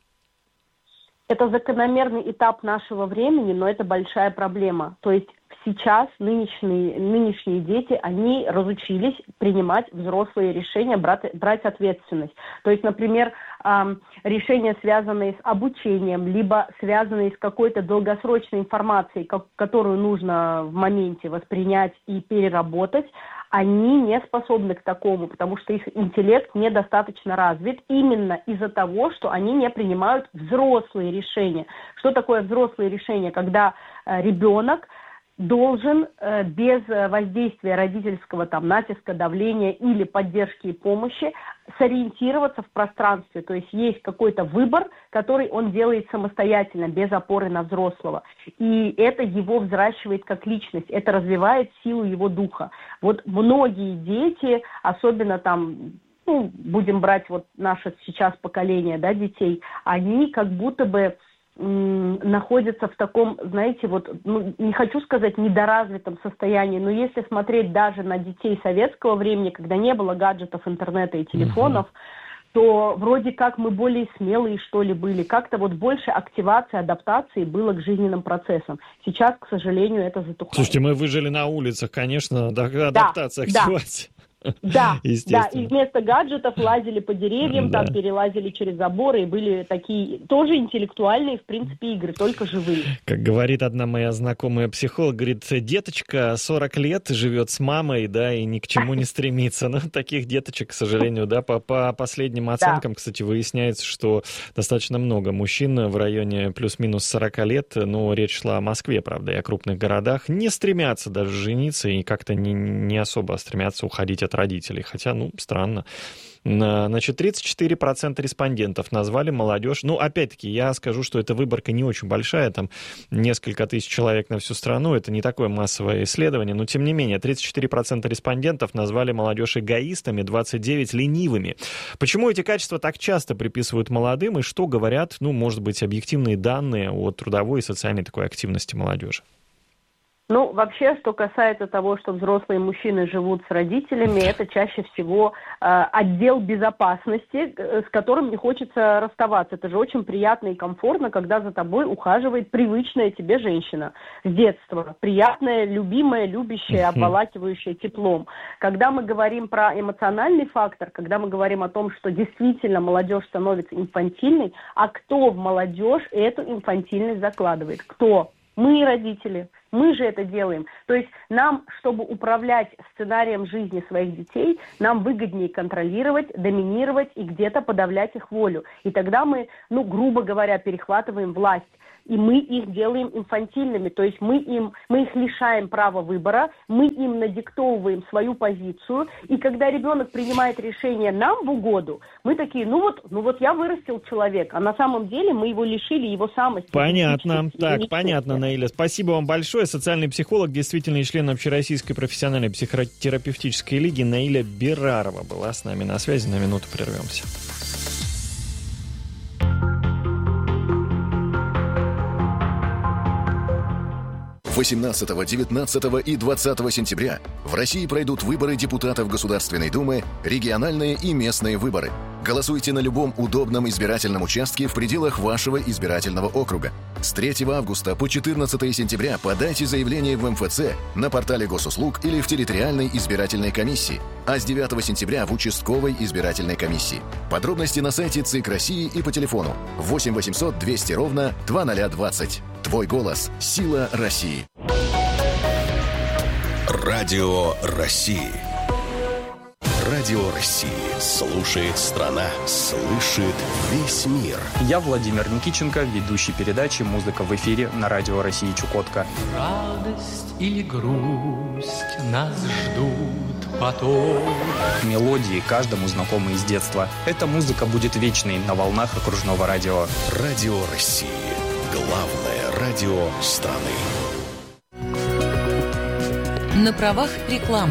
Это закономерный этап нашего времени, но это большая проблема. То есть сейчас нынешние, нынешние дети, они разучились принимать взрослые решения, брать, брать ответственность. То есть, например, эм, решения, связанные с обучением, либо связанные с какой-то долгосрочной информацией, как, которую нужно в моменте воспринять и переработать, они не способны к такому, потому что их интеллект недостаточно развит именно из-за того, что они не принимают взрослые решения. Что такое взрослые решения? Когда э, ребенок должен э, без воздействия родительского там, натиска, давления или поддержки и помощи сориентироваться в пространстве. То есть есть какой-то выбор, который он делает самостоятельно, без опоры на взрослого. И это его взращивает как личность, это развивает силу его духа. Вот многие дети, особенно там, ну, будем брать вот наше сейчас поколение, да, детей, они как будто бы находятся в таком, знаете, вот, ну, не хочу сказать недоразвитом состоянии, но если смотреть даже на детей советского времени, когда не было гаджетов, интернета и телефонов, uh-huh. то вроде как мы более смелые, что ли, были. Как-то вот больше активации, адаптации было к жизненным процессам. Сейчас, к сожалению, это затухает. Слушайте, мы выжили на улицах, конечно, адаптация, да, активация. Да. Да, да, и вместо гаджетов лазили по деревьям, да. там перелазили через заборы, и были такие тоже интеллектуальные, в принципе, игры, только живые. Как говорит одна моя знакомая психолог, говорит, деточка сорок лет живет с мамой, да, и ни к чему не стремится. Но таких деточек, к сожалению, да, по, по последним оценкам, да. кстати, выясняется, что достаточно много мужчин в районе плюс-минус сорок лет, но речь шла о Москве, правда, и о крупных городах, не стремятся даже жениться и как-то не, не особо стремятся уходить от родителей. Хотя, ну, странно. Значит, тридцать четыре процента респондентов назвали молодежь. Ну, опять-таки, я скажу, что эта выборка не очень большая, там несколько тысяч человек на всю страну, это не такое массовое исследование, но, тем не менее, тридцать четыре процента респондентов назвали молодежь эгоистами, двадцать девять процентов ленивыми. Почему эти качества так часто приписывают молодым, и что говорят, ну, может быть, объективные данные о трудовой и социальной такой активности молодежи? Ну, вообще, что касается того, что взрослые мужчины живут с родителями, это чаще всего э, отдел безопасности, э, с которым не хочется расставаться. Это же очень приятно и комфортно, когда за тобой ухаживает привычная тебе женщина с детства. Приятная, любимая, любящая, обволакивающая теплом. Когда мы говорим про эмоциональный фактор, когда мы говорим о том, что действительно молодежь становится инфантильной, а кто в молодежь эту инфантильность закладывает? Кто? Мы, родители. Мы же это делаем. То есть нам, чтобы управлять сценарием жизни своих детей, нам выгоднее контролировать, доминировать и где-то подавлять их волю. И тогда мы, ну, грубо говоря, перехватываем власть. И мы их делаем инфантильными, то есть мы, им, мы их лишаем права выбора, мы им надиктовываем свою позицию, и когда ребенок принимает решение нам в угоду, мы такие, ну вот, ну вот я вырастил человека, а на самом деле мы его лишили его самости. Понятно, так, понятно, Наиля. Спасибо вам большое. Социальный психолог, действительный член Общероссийской профессиональной психотерапевтической лиги Наиля Берарова была с нами на связи. На минуту прервемся. восемнадцатого, девятнадцатого и двадцатого сентября в России пройдут выборы депутатов Государственной Думы, региональные и местные выборы. Голосуйте на любом удобном избирательном участке в пределах вашего избирательного округа. С третьего августа по четырнадцатое сентября подайте заявление в эм эф цэ, на портале госуслуг или в территориальной избирательной комиссии, а с девятого сентября в участковой избирательной комиссии. Подробности на сайте ЦИК России и по телефону восемь восемьсот двести ровно двадцать двадцать. Твой голос – сила России. Радио России. Радио России. Слушает страна, слышит весь мир. Я Владимир Никитченко, ведущий передачи «Музыка в эфире» на Радио России Чукотка. Радость или грусть нас ждут потом. Мелодии каждому знакомы из детства. Эта музыка будет вечной на волнах окружного радио. Радио России. Главное радио страны. На правах рекламы.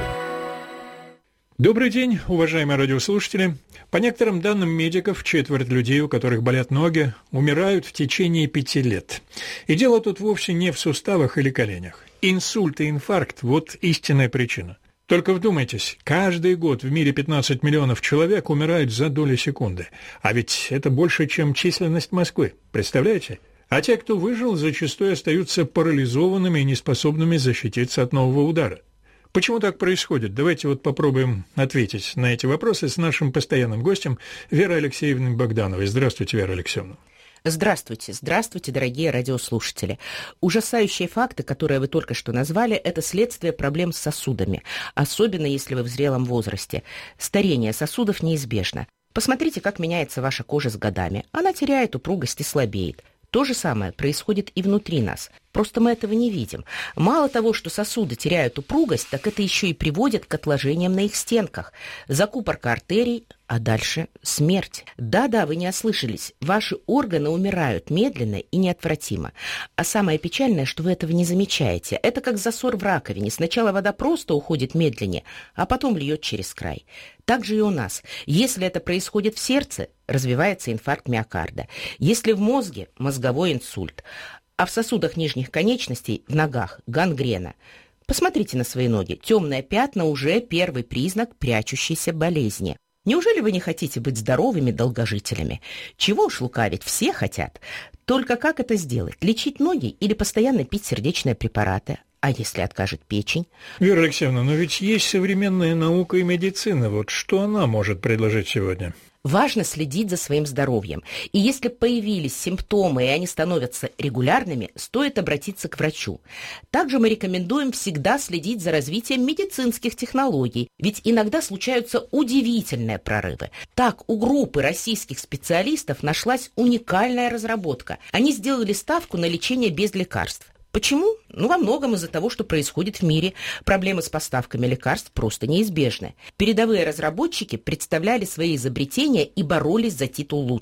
Добрый день, уважаемые радиослушатели. По некоторым данным медиков, четверть людей, у которых болят ноги, умирают в течение пяти лет. И дело тут вовсе не в суставах или коленях. Инсульт и инфаркт – вот истинная причина. Только вдумайтесь, каждый год в мире пятнадцать миллионов человек умирают за доли секунды. А ведь это больше, чем численность Москвы. Представляете? А те, кто выжил, зачастую остаются парализованными и неспособными защититься от нового удара. Почему так происходит? Давайте вот попробуем ответить на эти вопросы с нашим постоянным гостем Верой Алексеевной Богдановой. Здравствуйте, Вера Алексеевна. Здравствуйте, здравствуйте, дорогие радиослушатели. Ужасающие факты, которые вы только что назвали, это следствие проблем с сосудами, особенно если вы в зрелом возрасте. Старение сосудов неизбежно. Посмотрите, как меняется ваша кожа с годами. Она теряет упругость и слабеет. То же самое происходит и внутри нас. Просто мы этого не видим. Мало того, что сосуды теряют упругость, так это еще и приводит к отложениям на их стенках. Закупорка артерий, а дальше смерть. Да-да, вы не ослышались. Ваши органы умирают медленно и неотвратимо. А самое печальное, что вы этого не замечаете. Это как засор в раковине. Сначала вода просто уходит медленнее, а потом льет через край. Так же и у нас. Если это происходит в сердце, развивается инфаркт миокарда. Если в мозге – мозговой инсульт. А в сосудах нижних конечностей, в ногах – гангрена. Посмотрите на свои ноги. Темные пятна уже первый признак прячущейся болезни. Неужели вы не хотите быть здоровыми долгожителями? Чего уж лукавить, все хотят. Только как это сделать? Лечить ноги или постоянно пить сердечные препараты? А если откажет печень? Вера Алексеевна, но ведь есть современная наука и медицина. Вот что она может предложить сегодня? Важно следить за своим здоровьем. И если появились симптомы, и они становятся регулярными, стоит обратиться к врачу. Также мы рекомендуем всегда следить за развитием медицинских технологий, ведь иногда случаются удивительные прорывы. Так, у группы российских специалистов нашлась уникальная разработка. Они сделали ставку на лечение без лекарств. Почему? Ну, во многом из-за того, что происходит в мире. Проблемы с поставками лекарств просто неизбежны. Передовые разработчики представляли свои изобретения и боролись за титул лучшего.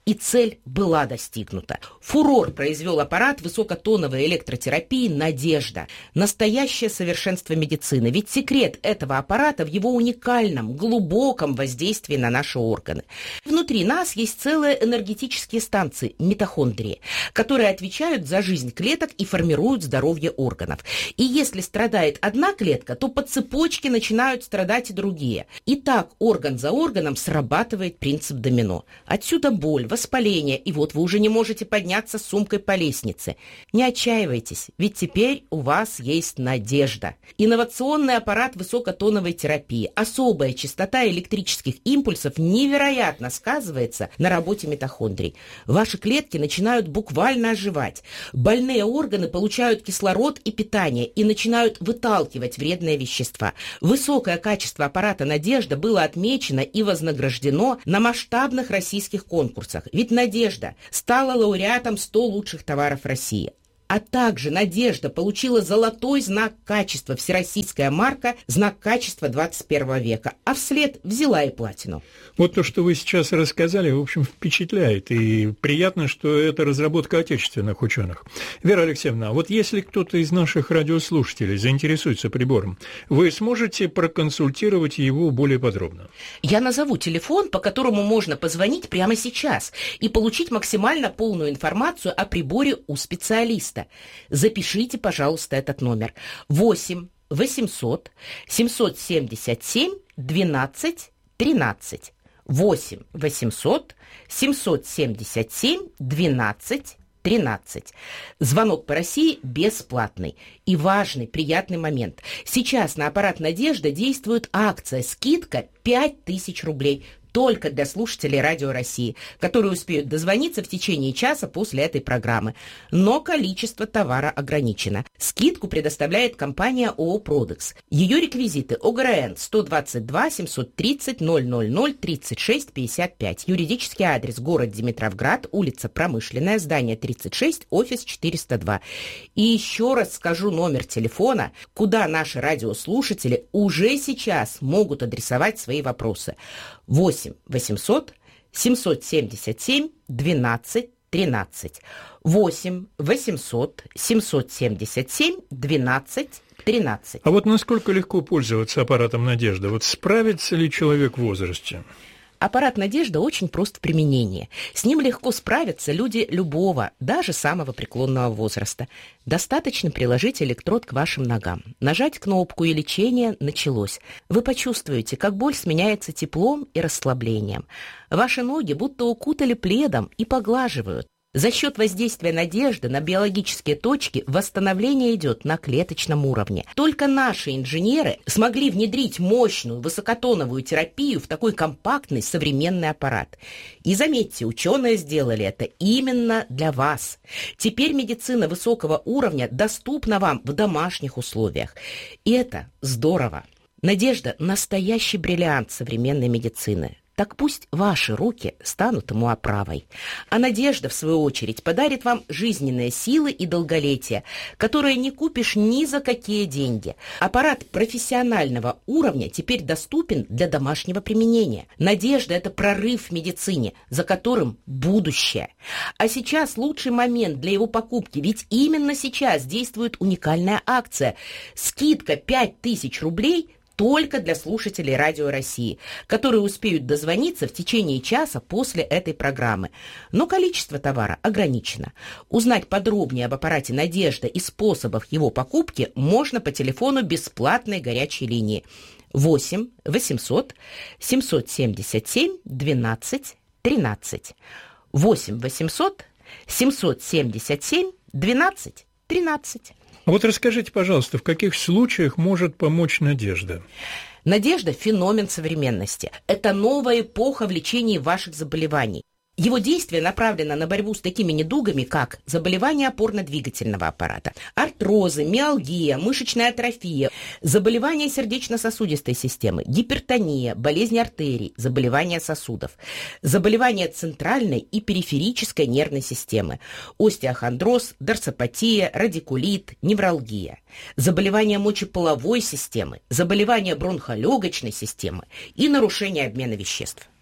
И цель была достигнута. Фурор произвел аппарат высокотоновой электротерапии «Надежда». Настоящее совершенство медицины. Ведь секрет этого аппарата в его уникальном, глубоком воздействии на наши органы. Внутри нас есть целые энергетические станции, митохондрии, которые отвечают за жизнь клеток и формируют здоровье органов. И если страдает одна клетка, то по цепочке начинают страдать и другие. И так орган за органом срабатывает принцип домино. Отсюда боль, воспаление, и вот вы уже не можете подняться с сумкой по лестнице. Не отчаивайтесь, ведь теперь у вас есть надежда. Инновационный аппарат высокотоновой терапии, особая частота электрических импульсов невероятно сказывается на работе митохондрий. Ваши клетки начинают буквально оживать. Больные органы получают кислород и питание и начинают выталкивать вредные вещества. Высокое качество аппарата «Надежда» было отмечено и вознаграждено на масштабных российских конкурсах. Ведь «Надежда» стала лауреатом сто лучших товаров России. А также «Надежда» получила золотой знак качества, всероссийская марка, знак качества двадцать первого века, а вслед взяла и платину. Вот то, что вы сейчас рассказали, в общем, впечатляет, и приятно, что это разработка отечественных ученых. Вера Алексеевна, вот если кто-то из наших радиослушателей заинтересуется прибором, вы сможете проконсультировать его более подробно? Я назову телефон, по которому можно позвонить прямо сейчас и получить максимально полную информацию о приборе у специалиста. Запишите, пожалуйста, этот номер. восемь восемьсот семьсот семьдесят семь двенадцать тринадцать. восемь восемьсот семьсот семьдесят семь двенадцать тринадцать. Звонок по России бесплатный. И важный, приятный момент. Сейчас на аппарат «Надежда» действует акция «Скидка пять тысяч рублей». Только для слушателей Радио России, которые успеют дозвониться в течение часа после этой программы. Но количество товара ограничено. Скидку предоставляет компания ООО «Продекс». Ее реквизиты: ОГРН сто двадцать два семьсот тридцать ноль ноль ноль тридцать шесть пятьдесят пять. Юридический адрес: город Димитровград, улица Промышленная, здание тридцать шесть, офис четыреста два. И еще раз скажу номер телефона, куда наши радиослушатели уже сейчас могут адресовать свои вопросы. восемь восемьсот семьсот семьдесят семь двенадцать тринадцать. восемь восемьсот семьсот семьдесят семь двенадцать тринадцать. А вот насколько легко пользоваться аппаратом «Надежда»? Вот справится ли человек в возрасте? Аппарат «Надежда» очень прост в применении. С ним легко справятся люди любого, даже самого преклонного возраста. Достаточно приложить электрод к вашим ногам, нажать кнопку, и лечение началось. Вы почувствуете, как боль сменяется теплом и расслаблением. Ваши ноги будто укутали пледом и поглаживают. За счет воздействия «Надежды» на биологические точки восстановление идет на клеточном уровне. Только наши инженеры смогли внедрить мощную высокотоновую терапию в такой компактный современный аппарат. И заметьте, ученые сделали это именно для вас. Теперь медицина высокого уровня доступна вам в домашних условиях. И это здорово. «Надежда» – настоящий бриллиант современной медицины. Так пусть ваши руки станут ему оправой. А «Надежда», в свою очередь, подарит вам жизненные силы и долголетие, которые не купишь ни за какие деньги. Аппарат профессионального уровня теперь доступен для домашнего применения. «Надежда» — это прорыв в медицине, за которым будущее. А сейчас лучший момент для его покупки, ведь именно сейчас действует уникальная акция. Скидка пять тысяч рублей – только для слушателей Радио России, которые успеют дозвониться в течение часа после этой программы. Но количество товара ограничено. Узнать подробнее об аппарате «Надежда» и способах его покупки можно по телефону бесплатной горячей линии восемь восемьсот семьсот семьдесят семь двенадцать тринадцать. восемь восемьсот семьсот семьдесят семь двенадцать тринадцать. А вот расскажите, пожалуйста, в каких случаях может помочь «Надежда»? «Надежда» – феномен современности. Это новая эпоха в лечении ваших заболеваний. Его действие направлено на борьбу с такими недугами, как заболевания опорно-двигательного аппарата, артрозы, миалгия, мышечная атрофия, заболевания сердечно-сосудистой системы, гипертония, болезни артерий, заболевания сосудов, заболевания центральной и периферической нервной системы, остеохондроз, дорсопатия, радикулит, невралгия, заболевания мочеполовой системы, заболевания бронхолегочной системы и нарушения обмена веществ.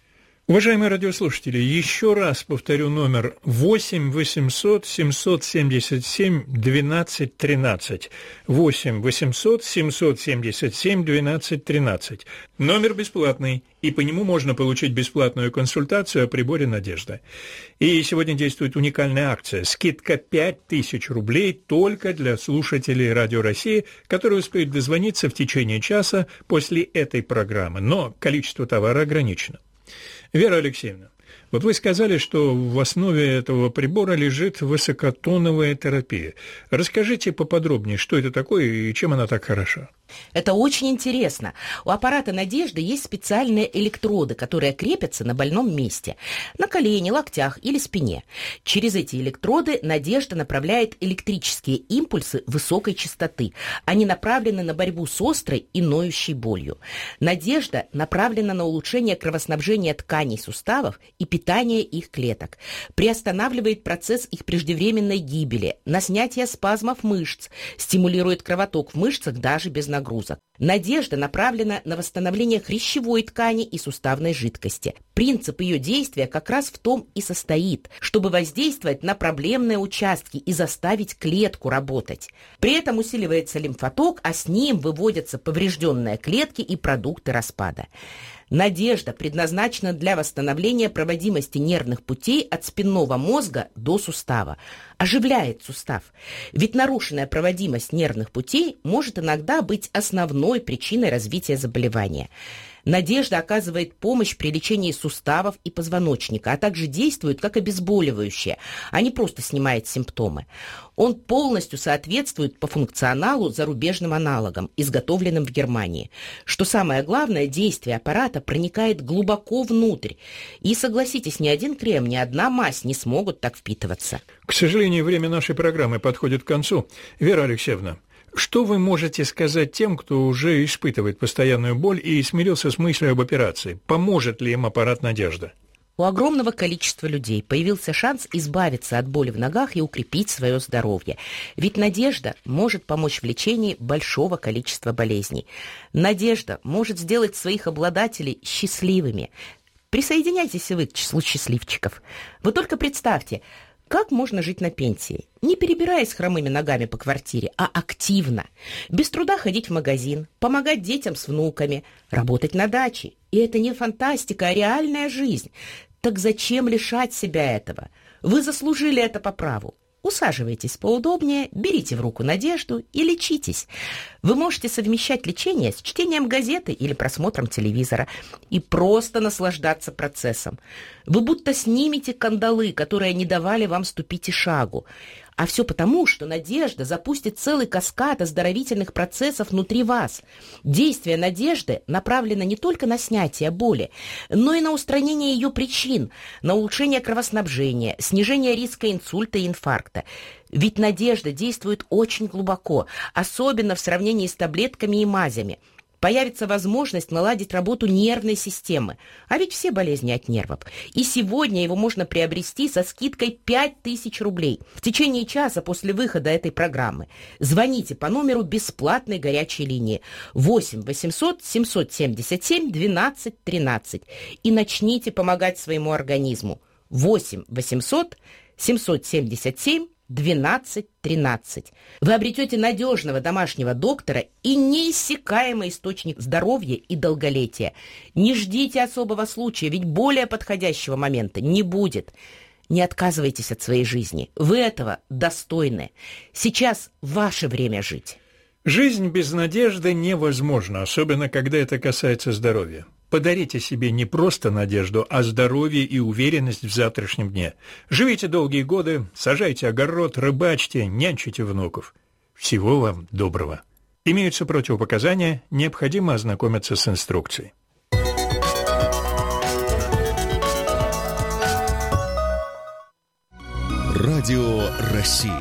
Уважаемые радиослушатели, еще раз повторю номер восемь восемьсот семьсот семьдесят семь двенадцать тринадцать. восемь восемьсот семьсот семьдесят семь двенадцать тринадцать. Номер бесплатный, и по нему можно получить бесплатную консультацию о приборе «Надежда». И сегодня действует уникальная акция. Скидка пять тысяч рублей только для слушателей Радио России, которые успеют дозвониться в течение часа после этой программы. Но количество товара ограничено. Вера Алексеевна, вот вы сказали, что в основе этого прибора лежит высокотоновая терапия. Расскажите поподробнее, что это такое и чем она так хороша. Это очень интересно. У аппарата «Надежда» есть специальные электроды, которые крепятся на больном месте, на колене, локтях или спине. Через эти электроды «Надежда» направляет электрические импульсы высокой частоты. Они направлены на борьбу с острой и ноющей болью. «Надежда» направлена на улучшение кровоснабжения тканей суставов и питания их клеток, приостанавливает процесс их преждевременной гибели, на снятие спазмов мышц, стимулирует кровоток в мышцах даже без нагрузок. Нагрузок. «Надежда» направлена на восстановление хрящевой ткани и суставной жидкости. Принцип ее действия как раз в том и состоит, чтобы воздействовать на проблемные участки и заставить клетку работать. При этом усиливается лимфоток, а с ним выводятся поврежденные клетки и продукты распада. «Надежда» предназначена для восстановления проводимости нервных путей от спинного мозга до сустава. Оживляет сустав. Ведь нарушенная проводимость нервных путей может иногда быть основной причиной развития заболевания. «Надежда» оказывает помощь при лечении суставов и позвоночника, а также действует как обезболивающее, а не просто снимает симптомы. Он полностью соответствует по функционалу зарубежным аналогам, изготовленным в Германии. Что самое главное, действие аппарата проникает глубоко внутрь. И, согласитесь, ни один крем, ни одна мазь не смогут так впитываться. К сожалению, время нашей программы подходит к концу. Вера Алексеевна, что вы можете сказать тем, кто уже испытывает постоянную боль и смирился с мыслью об операции? Поможет ли им аппарат «Надежда»? У огромного количества людей появился шанс избавиться от боли в ногах и укрепить свое здоровье. Ведь «Надежда» может помочь в лечении большого количества болезней. «Надежда» может сделать своих обладателей счастливыми. Присоединяйтесь и вы к числу счастливчиков. Вы только представьте, как можно жить на пенсии, не перебираясь хромыми ногами по квартире, а активно, без труда ходить в магазин, помогать детям с внуками, работать на даче. И это не фантастика, а реальная жизнь. Так зачем лишать себя этого? Вы заслужили это по праву. Усаживайтесь поудобнее, берите в руку «Надежду» и лечитесь. Вы можете совмещать лечение с чтением газеты или просмотром телевизора и просто наслаждаться процессом. Вы будто снимете кандалы, которые не давали вам ступить и шагу. А все потому, что «Надежда» запустит целый каскад оздоровительных процессов внутри вас. Действие «Надежды» направлено не только на снятие боли, но и на устранение ее причин, на улучшение кровоснабжения, снижение риска инсульта и инфаркта. Ведь «Надежда» действует очень глубоко, особенно в сравнении с таблетками и мазями. Появится возможность наладить работу нервной системы. А ведь все болезни от нервов. И сегодня его можно приобрести со скидкой пять тысяч рублей в течение часа после выхода этой программы. Звоните по номеру бесплатной горячей линии восемь восемьсот семьсот семьдесят семь двенадцать тринадцать и начните помогать своему организму. восемь восемьсот семьсот семьдесят семь двенадцать тринадцать. Вы обретете надежного домашнего доктора и неиссякаемый источник здоровья и долголетия. Не ждите особого случая, ведь более подходящего момента не будет. Не отказывайтесь от своей жизни. Вы этого достойны. Сейчас ваше время жить. Жизнь без надежды невозможна, особенно когда это касается здоровья. Подарите себе не просто надежду, а здоровье и уверенность в завтрашнем дне. Живите долгие годы, сажайте огород, рыбачьте, нянчите внуков. Всего вам доброго. Имеются противопоказания, необходимо ознакомиться с инструкцией. Радио России.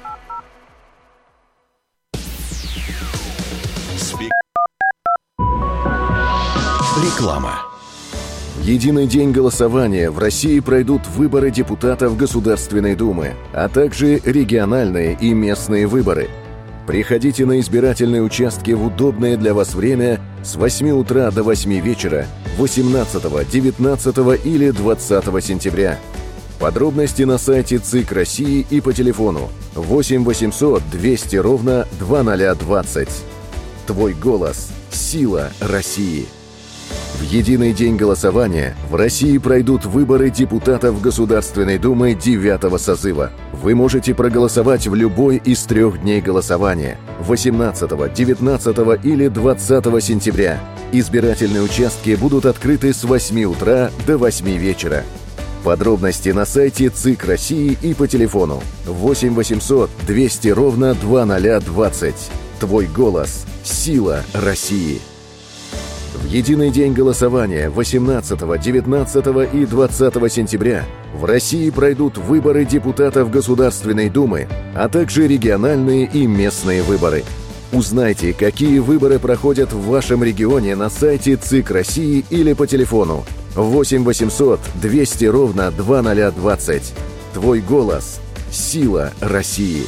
Реклама. В единый день голосования в России пройдут выборы депутатов Государственной Думы, а также региональные и местные выборы. Приходите на избирательные участки в удобное для вас время с восьми утра до восьми вечера восемнадцатого, девятнадцатого или двадцатого сентября. Подробности на сайте ЦИК России и по телефону восемь восемьсот двести ровно двадцать двадцать. Твой голос – сила России. В единый день голосования в России пройдут выборы депутатов Государственной Думы девятого созыва. Вы можете проголосовать в любой из трех дней голосования – восемнадцатого, девятнадцатого или двадцатого сентября. Избирательные участки будут открыты с восьми утра до восьми вечера. Подробности на сайте ЦИК России и по телефону восемь восемьсот двести ровно двадцать двадцать. Твой голос – сила России. В единый день голосования восемнадцатого, девятнадцатого и двадцатого сентября в России пройдут выборы депутатов Государственной Думы, а также региональные и местные выборы. Узнайте, какие выборы проходят в вашем регионе на сайте ЦИК России или по телефону восемь восемьсот двести ровно двадцать двадцать. Твой голос – сила России.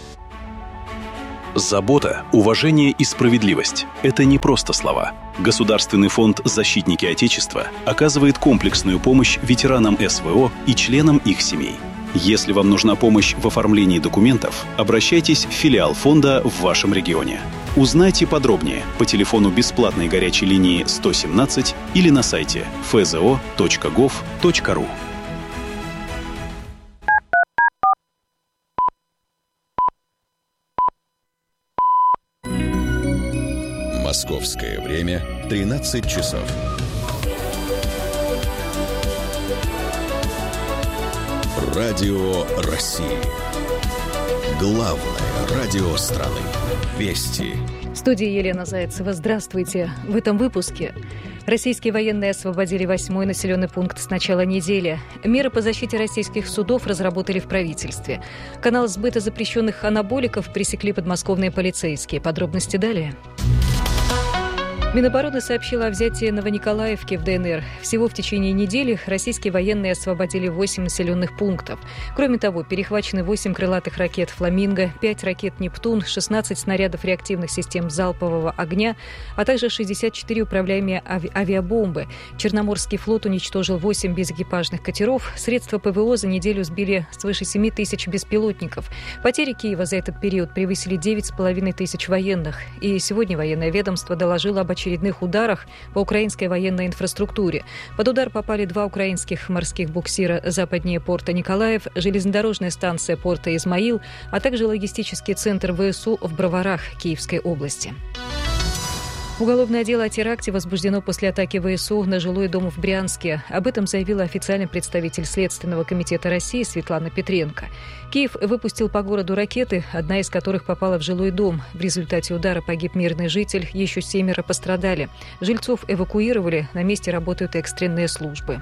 Забота, уважение и справедливость – это не просто слова. Государственный фонд «Защитники Отечества» оказывает комплексную помощь ветеранам эс вэ о и членам их семей. Если вам нужна помощь в оформлении документов, обращайтесь в филиал фонда в вашем регионе. Узнайте подробнее по телефону бесплатной горячей линии сто семнадцать или на сайте эф зэ о точка гов точка ру. Московское время тринадцать часов. Радио России. Главное радио страны. Вести. В студии Елена Зайцева. Здравствуйте. В этом выпуске. Российские военные освободили восьмой населенный пункт с начала недели. Меры по защите российских судов разработали в правительстве. Канал сбыта запрещенных анаболиков пресекли подмосковные полицейские. Подробности далее. Минобороны сообщила о взятии Новониколаевки в дэ эн эр. Всего в течение недели российские военные освободили восемь населенных пунктов. Кроме того, перехвачены восемь крылатых ракет «Фламинго», пять ракет «Нептун», шестнадцать снарядов реактивных систем залпового огня, а также шестьдесят четыре управляемые ави- авиабомбы. Черноморский флот уничтожил восемь безэкипажных катеров. Средства пэ вэ о за неделю сбили свыше семи тысяч беспилотников. Потери Киева за этот период превысили девять с половиной тысяч военных. И сегодня военное ведомство доложило об очередных ударах по украинской военной инфраструктуре. Под удар попали два украинских морских буксира западнее порта Николаев, железнодорожная станция порта Измаил, а также логистический центр вэ эс у в Броварах Киевской области. Уголовное дело о теракте возбуждено после атаки вэ эс у на жилой дом в Брянске. Об этом заявила официальный представитель Следственного комитета России Светлана Петренко. Киев выпустил по городу ракеты, одна из которых попала в жилой дом. В результате удара погиб мирный житель, еще семеро пострадали. Жильцов эвакуировали, на месте работают экстренные службы.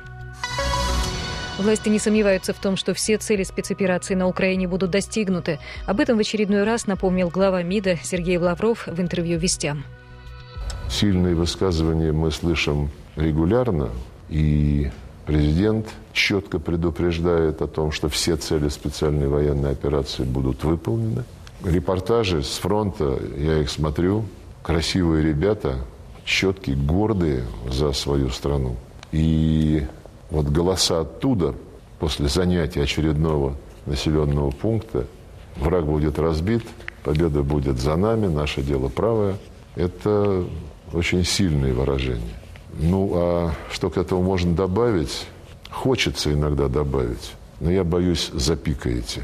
Власти не сомневаются в том, что все цели спецоперации на Украине будут достигнуты. Об этом в очередной раз напомнил глава МИДа Сергей Лавров в интервью «Вестям». Сильные высказывания мы слышим регулярно, и президент четко предупреждает о том, что все цели специальной военной операции будут выполнены. Репортажи с фронта, я их смотрю, красивые ребята, четкие, гордые за свою страну. И вот голоса оттуда, после занятия очередного населенного пункта, враг будет разбит, победа будет за нами, наше дело правое. Это очень сильные выражения. Ну, а что к этому можно добавить? Хочется иногда добавить, но я боюсь, запикаете.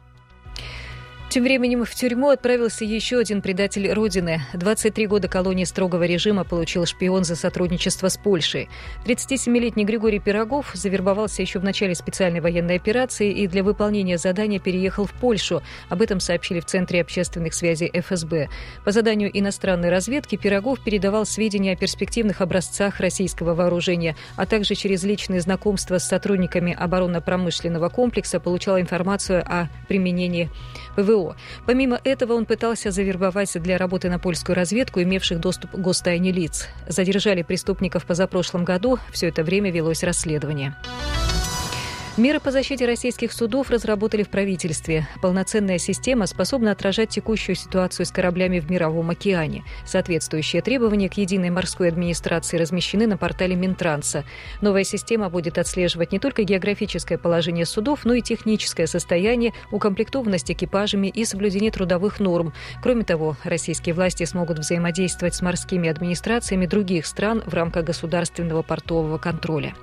Тем временем в тюрьму отправился еще один предатель Родины. двадцать три года колонии строгого режима получил шпион за сотрудничество с Польшей. тридцатисемилетний Григорий Пирогов завербовался еще в начале специальной военной операции и для выполнения задания переехал в Польшу. Об этом сообщили в Центре общественных связей эф эс бэ. По заданию иностранной разведки Пирогов передавал сведения о перспективных образцах российского вооружения, а также через личные знакомства с сотрудниками оборонно-промышленного комплекса получал информацию о применении пэ вэ о. Помимо этого, он пытался завербовать для работы на польскую разведку имевших доступ к гостайне лиц. Задержали преступников позапрошлом году. Все это время велось расследование. Меры по защите российских судов разработали в правительстве. Полноценная система способна отражать текущую ситуацию с кораблями в Мировом океане. Соответствующие требования к единой морской администрации размещены на портале Минтранса. Новая система будет отслеживать не только географическое положение судов, но и техническое состояние, укомплектованность экипажами и соблюдение трудовых норм. Кроме того, российские власти смогут взаимодействовать с морскими администрациями других стран в рамках государственного портового контроля.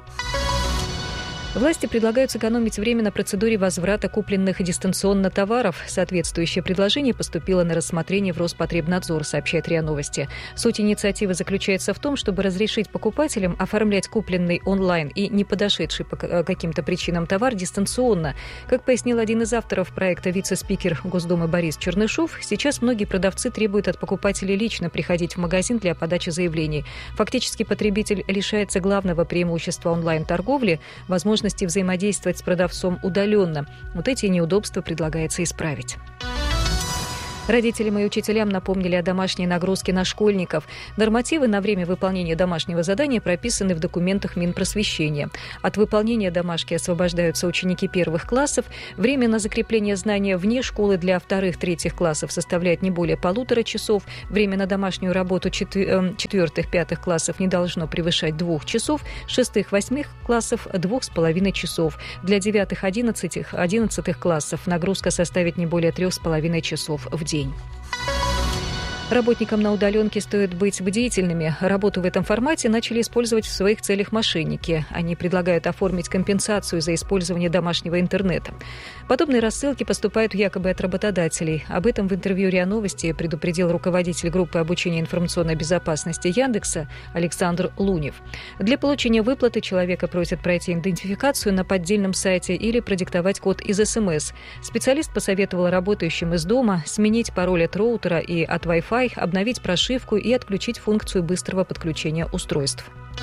Власти предлагают сэкономить время на процедуре возврата купленных дистанционно товаров. Соответствующее предложение поступило на рассмотрение в Роспотребнадзор, сообщает РИА Новости. Суть инициативы заключается в том, чтобы разрешить покупателям оформлять купленный онлайн и не подошедший по каким-то причинам товар дистанционно. Как пояснил один из авторов проекта вице-спикер Госдумы Борис Чернышов, сейчас многие продавцы требуют от покупателей лично приходить в магазин для подачи заявлений. Фактически потребитель лишается главного преимущества онлайн-торговли – возможности взаимодействовать с продавцом удаленно. Вот эти неудобства предлагается исправить. Родителям и учителям напомнили о домашней нагрузке на школьников. Нормативы на время выполнения домашнего задания прописаны в документах Минпросвещения. От выполнения домашки освобождаются ученики первых классов. Время на закрепление знания вне школы для вторых-третьих классов составляет не более полутора часов. Время на домашнюю работу четвертых-пятых классов не должно превышать двух часов. Шестых-восьмых классов – двух с половиной часов. Для девятых-одиннадцатых классов нагрузка составит не более трех с половиной часов в день. Работникам на удаленке стоит быть бдительными. Работу в этом формате начали использовать в своих целях мошенники. Они предлагают оформить компенсацию за использование домашнего интернета. Подобные рассылки поступают якобы от работодателей. Об этом в интервью РИА Новости предупредил руководитель группы обучения информационной безопасности Яндекса Александр Лунев. Для получения выплаты человека просят пройти идентификацию на поддельном сайте или продиктовать код из СМС. Специалист посоветовал работающим из дома сменить пароль от роутера и от Wi-Fi, обновить прошивку и отключить функцию быстрого подключения устройств.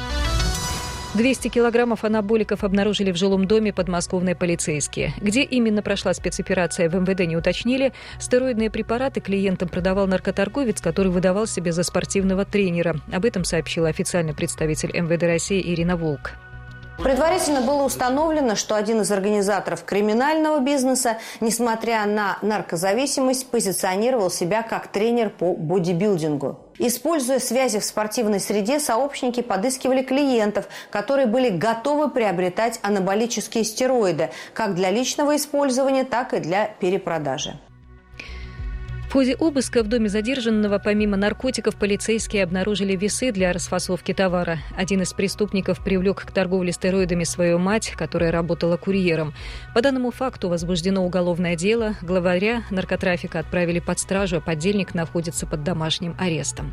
двести килограммов анаболиков обнаружили в жилом доме подмосковные полицейские. Где именно прошла спецоперация, в МВД не уточнили. Стероидные препараты клиентам продавал наркоторговец, который выдавал себя за спортивного тренера. Об этом сообщила официальный представитель МВД России Ирина Волк. Предварительно было установлено, что один из организаторов криминального бизнеса, несмотря на наркозависимость, позиционировал себя как тренер по бодибилдингу. Используя связи в спортивной среде, сообщники подыскивали клиентов, которые были готовы приобретать анаболические стероиды как для личного использования, так и для перепродажи. В ходе обыска в доме задержанного помимо наркотиков полицейские обнаружили весы для расфасовки товара. Один из преступников привлек к торговле стероидами свою мать, которая работала курьером. По данному факту возбуждено уголовное дело. Главаря наркотрафика отправили под стражу, а подельник находится под домашним арестом.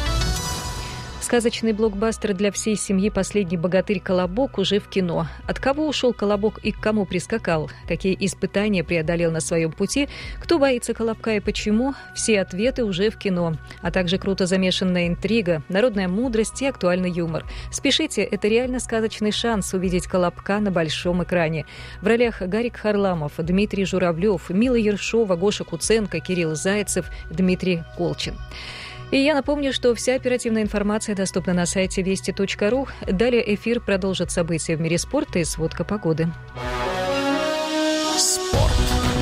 Сказочный блокбастер для всей семьи «Последний богатырь. Колобок» уже в кино. От кого ушел Колобок и к кому прискакал? Какие испытания преодолел на своем пути? Кто боится Колобка и почему? Все ответы уже в кино. А также круто замешанная интрига, народная мудрость и актуальный юмор. Спешите, это реально сказочный шанс увидеть Колобка на большом экране. В ролях Гарик Харламов, Дмитрий Журавлев, Мила Ершова, Гоша Куценко, Кирилл Зайцев, Дмитрий Колчин. И я напомню, что вся оперативная информация доступна на сайте вести точка ру. Далее эфир продолжит события в мире спорта и сводка погоды. Спорт.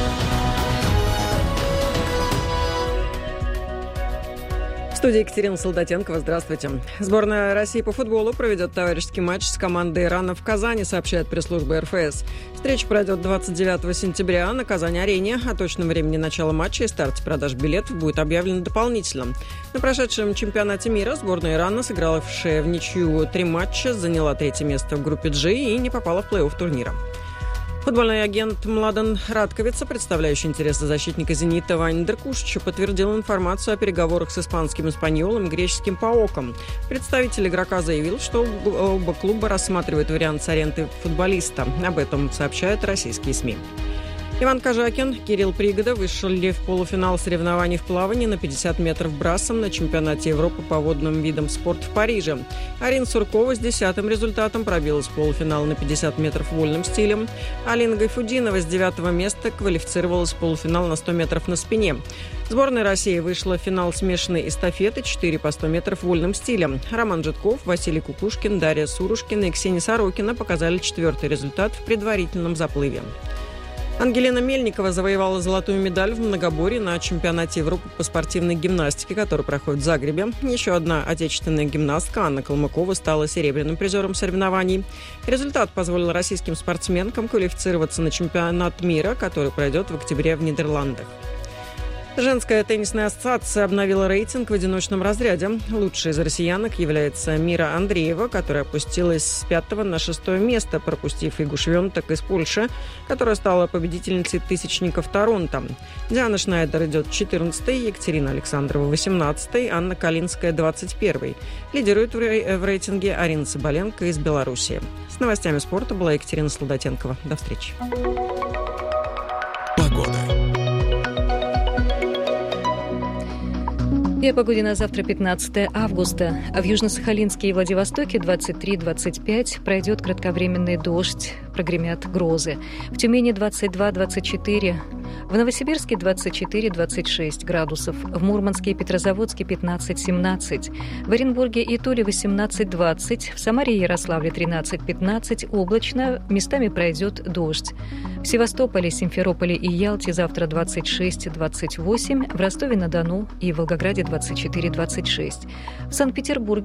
В студии Екатерина Солдатенкова. Здравствуйте. Сборная России по футболу проведет товарищеский матч с командой Ирана в Казани, сообщает пресс-служба эр эф эс. Встреча пройдет двадцать девятого сентября на Казани-арене. О точном времени начала матча и старте продаж билетов будет объявлено дополнительно. На прошедшем чемпионате мира сборная Ирана, сыгравшая в ничью три матча, заняла третье место в группе G и не попала в плей-офф турнира. Футбольный агент Младен Радковица, представляющий интересы защитника «Зенита» Вани Деркушича, подтвердил информацию о переговорах с испанским «Эспаньолом» и греческим «Паоком. Представитель игрока заявил, что оба клуба рассматривают вариант с арендой футболиста. Об этом сообщают российские СМИ. Иван Кожакин, Кирилл Пригода вышли в полуфинал соревнований в плавании на пятьдесят метров брасом на чемпионате Европы по водным видам спорта в Париже. Арина Суркова с десятым результатом пробилась в полуфинал на пятьдесят метров вольным стилем. Алина Гайфудинова с девятого места квалифицировалась в полуфинал на сто метров на спине. Сборная России вышла в финал смешанной эстафеты четыре по сто метров вольным стилем. Роман Житков, Василий Кукушкин, Дарья Сурушкина и Ксения Сорокина показали четвертый результат в предварительном заплыве. Ангелина Мельникова завоевала золотую медаль в многоборье на чемпионате Европы по спортивной гимнастике, который проходит в Загребе. Еще одна отечественная гимнастка Анна Калмыкова стала серебряным призером соревнований. Результат позволил российским спортсменкам квалифицироваться на чемпионат мира, который пройдет в октябре в Нидерландах. Женская теннисная ассоциация обновила рейтинг в одиночном разряде. Лучшей из россиянок является Мира Андреева, которая опустилась с пятого на шестое место, пропустив Игу Швентек из Польши, которая стала победительницей тысячников Торонто. Диана Шнайдер идет четырнадцатой, Екатерина Александрова восемнадцатой, Анна Калинская двадцать первой. Лидирует в рейтинге Арина Соболенко из Беларуси. С новостями спорта была Екатерина Солдатенкова. До встречи. Погода. И о погоде на завтра, пятнадцатое августа. А в Южно-Сахалинске и Владивостоке двадцать три - двадцать пять пройдет кратковременный дождь, прогремят грозы. В Тюмени двадцать два - двадцать четыре, в Новосибирске двадцать четыре - двадцать шесть градусов, в Мурманске и Петрозаводске пятнадцать - семнадцать, в Оренбурге и Туле восемнадцать - двадцать, в Самаре и Ярославле тринадцать - пятнадцать, облачно, местами пройдет дождь. В Севастополе, Симферополе и Ялте завтра двадцать шесть - двадцать восемь, в Ростове-на-Дону и Волгограде двадцать четыре - двадцать шесть. В Санкт-Петербурге